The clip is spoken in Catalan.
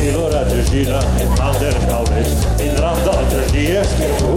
I l'hora Georgina, el mal dels caures, vindran d'altres dies.